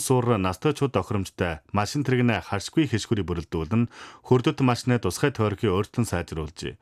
суур настойчууд тохиромжтой машин тэрэгнээ харшгүй хэшгүрийг бүрэлдүүлэн хөрдөд машины тусгай тойргийн өөрчлөн сайжруулжээ.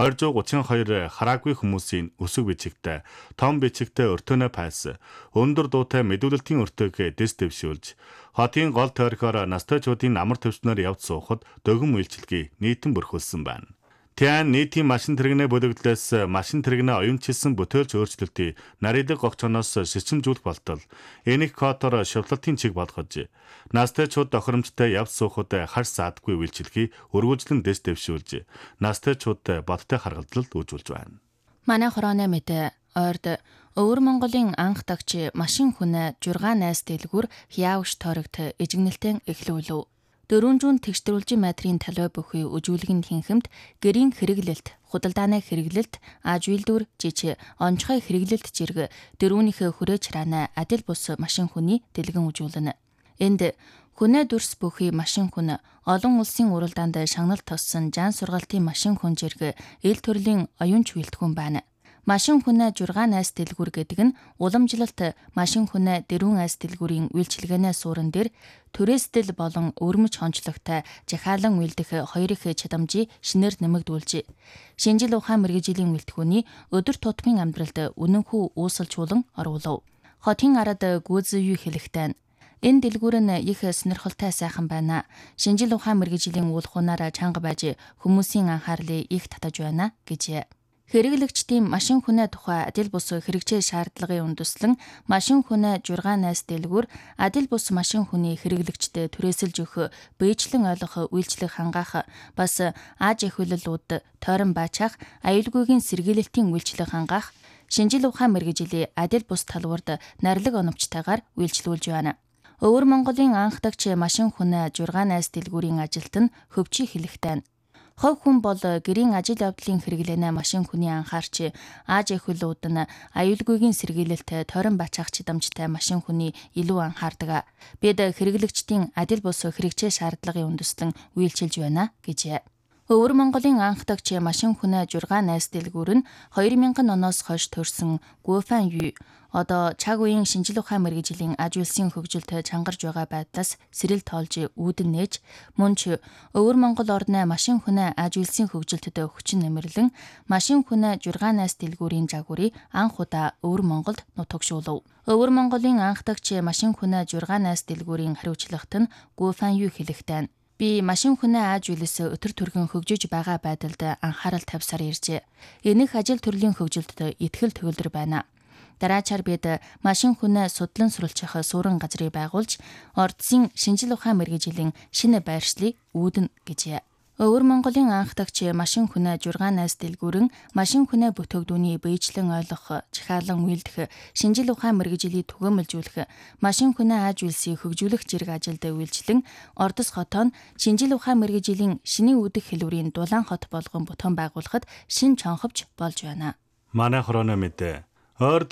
232 хараагүй хүмүүсийн өсөг бичигтэй, том бичигтэй өртөөнөө пайс, өндөр дуутай мэдүүлэлтийн өртөөг дэс дэвшүүлж, хотын гол тойрхоор настойчуудын амар төвчнөр явж суухад дөгөн үйлчилгээ нийтэн бүрхүүлсэн байна. Тян нийтийн машин тэрэгнээ бүлэглэлээс машин тэрэгнээ оюунчилсан бүтээлч өөрчлөлтийг нарийндаг гогчоноос шишинжүүлэх болтол энийг кодоор шавлалтын чиг болгож настойчууд тохиромжтой явж суухад харс заадаггүй үйлчилгээ өргөжлөн дэс дэвшүүлж настойчууд бодтой харгалзалд үүжүүлж байна. Манай хорооны мэдээ ойрд Өвөр Монголын анх дагч машин хүнээ 6 найз дэлгүүр Хяавш тойрогт ижигнэлтэн эхлүүлв. 400 тэгштрүүлжин метрийн талбай бүхий үжүүлгийн хинхэмд гэрийн хэрэглэлт, худалдааны хэрэглэлт, аж үйлдвэр, жиж, онцгой хэрэглэлт зэрэг дөрүүнийхээ хүрээч хараана адил бус машин хүний дэлгэн үжүүлнэ. Энд хүнээ дүрс бүхий машин хүн олон улсын уралдаанд шагнал тоссон жан сургалтын машин хүн зэрэг эл төрлийн оюунч үйлдэгүн байна. Машин хүнээ 6 найз дэлгүүр гэдэг нь уламжлалт машин хүнээ дөрвөн найз дэлгүүрийн үйлчилгээнээ суурин дээр түрээсдэл болон өрмөж хончлогтой жахаалан үйлдэх хоёр их чадамжийг шинээр нэмэгдүүлж, шинжил ухаан мэргэжлийн үйлдэгүүний өдөр тутмын амьдралд үнэнхүү үүсэлжүүлэн оруулав. Хотын арад гүйцэн юу хэлэхтэй энэ дэлгүүр нь их сонирхолтой сайхан байна. Шинжил ухаан мэргэжлийн уулахуунаар чанга байж хүмүүсийн анхаарлыг их татаж байна гэж. Хэрэглэгчдийн машин хүнээ тухай адил бус хэрэгжээ шаардлагын үндэслэн машин хүнээ 6 найз дэлгүүр адил бус машин хүний хэрэглэгчдэд түрээсэлж өгөх, бэйжлэн ойлгох, үйлчлэх хангаах, бас аж ахуйллууд тойрон баачаах, аюулгүйгийн сэргийлэлтийн үйлчлэх хангаах, шинжил ухаан мэргэжлийн адил бус талбарт нарилга оновчтойгоор үйлчлүүлж байна. Өвөр Монголын анх дагч машин хүнээ 6 найз дэлгүүрийн ажилт нь хөвчий хэлэхтэй. Хов хүн бол гэрийн ажил явдлын хэрэглэнэ машин хүний анхаарч аж ахуйлууд нь аюулгүйгийн сэргийлэлт тойрон бачаах чадамжтай машин хүний илүү анхаардаг. Бид хэрэглэгчдийн адил бус хэрэгжээ шаардлагын үндэслэн үйлчилж байна гэж. Өвөр Монголын анх дагч машин хүнээ 6 найз дэлгүүр нь 2000 оноос хойш төрсэн Гуфан Ю одоо цаг үеийн шинжил ухаан мэргэжлийн аж үйлсийн хөгжилд чангарж байгаа байдлаас сэрэл тоолж үүдэн нээж мөн ч Өвөр Монгол орны машин хүнээ аж үйлсийн хөгжилтөд хүчин нэмэрлэн машин хүнээ 6 найз дэлгүүрийн жагуурыг анх удаа Өвөр Монголд нутагшуулв. Өвөр Монголын анх дагч машин хүнээ 6 найз дэлгүүрийн хариуцлагт нь Гуфан Ю хэлэхтэй. Би машин хүнээ аж үйлс өтөр түргэн хөгжиж байгаа байдалд анхаарал тавьсаар иржээ. Энэх ажил төрлийн хөгжилд итгэл төгөлдөр байна. Дараачаар бид машин хүнээ судлан суралцах суурин газрыг байгуулж, ордсын шинжил ухаан мэргэжлийн шинэ байршлыг үүднэ гэж. Өвөр Монголын анх дагч машин хүнээ 6 найз дэлгүүрэн машин хүнээ бүтээгдүүний бэйжлэн ойлгох, жахаалан үйлдэх, шинжил ухаан мэргэжлийг түгээмэлжүүлэх, машин хүнээ аж үйлсийг хөгжүүлэх зэрэг ажилд үйлчлэн Ордос хотоо шинжил ухаан мэргэжлийн шинийн үүдэх хэлбэрийн дулаан хот болгон бутуун байгуулахад шин чонховч болж байна. Манай хорооны мэдээ ойрд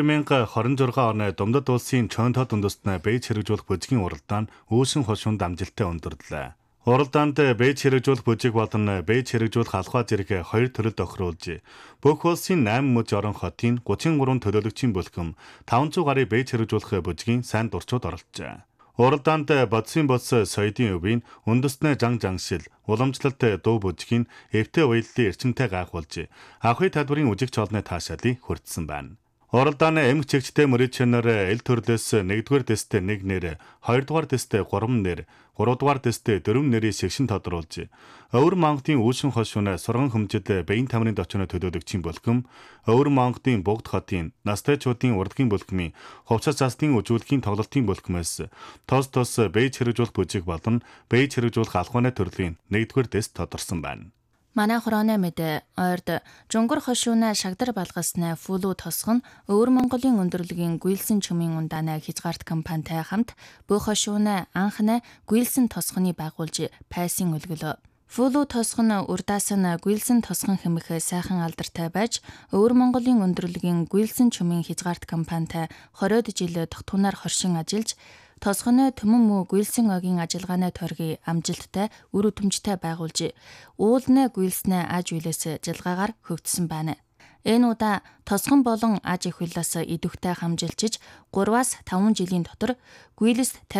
2026 оны Думдад улсын Чонто дүндэстнэ бэйж хэрэгжүүлэх бүжгийн уралдаанд үүсэн хошуунд амжилттай өндөрлөө. Уралдаанд бэйж хэрэгжүүлэх бүжиг болон бэйж хэрэгжүүлэх алхаа зэрэг хоёр төрөлд тохируулж, бүх улсын 8 мөж орон хотын 33 төлөөлөгчийн бүлхэм 500 гаруй бэйж хэрэгжүүлэх бүжгийн сайн дурчууд оролцжээ. Уралдаанд бодсын бос соёдын өвийн үндэстнэ жангшил, уламжлалт дуу бүжгийн эвтэй уяллын эрчимтэй гайхуулж, авахын талбарын үжигч олны таашаалыг хүртсэн байна. Уралдааны эмх чигчтэй мөрөчнөр эл төрлөөс 1-р дэстэ 1 нэр, 2-р дэстэ 3 нэр, 3-р дэстэ 4 нэрийг шигшин тодруулж, Өвөр Монголын үүшин хошууны сурган хөмжид бэйн тамирын дочны төлөөлөгчийн бүлхэм, Өвөр Монголын Богд хотын настайчуудын урлагийн бүлхмийн хувцас застын үжүүлэхийн тоглолтын бүлхмээс тос бэйж хэрэгжүүлэх бүжиг болон бэйж хэрэгжүүлэх алхууны төрлийн 1-р дэст тодорсон байна. Манай хорооны мэдээ ойрд Жунгар хошууны шагдар балгасны фулу тосгон Өвөр Монголын өндөрлөгийн гүйлсэн чөмийн ундааны хязгаарт компанитай хамт бүх хошууны анхны гүйлсэн тосгоны байгуулж пайсын өлгөлөө. Фулу тосгон урдаас нь гүйлсэн тосгон хэмэх сайхан алдартай байж Өвөр Монголын өндөрлөгийн гүйлсэн чөмийн хязгаарт компанитай 20 жил тогтунаар хоршин ажиллаж тосгоны төмөн муу гүйлсэн огийн ажиллагааны тойргийг амжилттай үр өдмжтэй байгуулж, уулны гүйлснээ аж үйлээс жилгаагаар хөгжсөн байна. Энэ удаа тосгон болон аж ахуйлаас идэвхтэй хамжилчиж 3-5 жилийн дотор гүйлс